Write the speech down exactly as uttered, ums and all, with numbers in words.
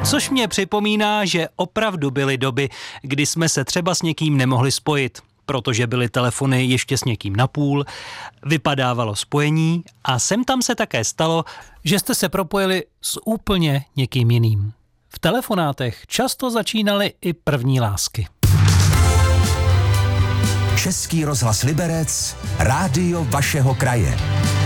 Což mě připomíná, že opravdu byly doby, kdy jsme se třeba s někým nemohli spojit, protože byly telefony ještě s někým napůl, vypadávalo spojení a sem tam se také stalo, že jste se propojili s úplně někým jiným. V telefonátech často začínaly i první lásky. Český rozhlas Liberec, rádio vašeho kraje.